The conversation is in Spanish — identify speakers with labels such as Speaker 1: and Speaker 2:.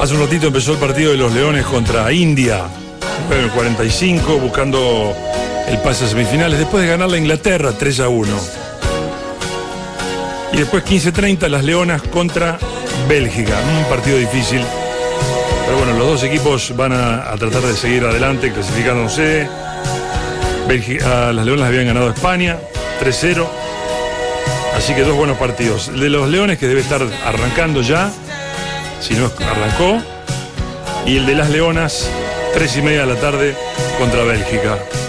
Speaker 1: Hace un ratito empezó el partido de los Leones contra India. En el 45, buscando el pase a semifinales, después de ganar la Inglaterra 3-1. Y después 15:30 las Leonas contra Bélgica. Un partido difícil. Pero bueno, los dos equipos van a tratar de seguir adelante, clasificándose. Las Leonas habían ganado a España 3-0. Así que dos buenos partidos. El de los Leones, que debe estar arrancando ya, si no arrancó. Y el de las Leonas, 3:30 de la tarde contra Bélgica.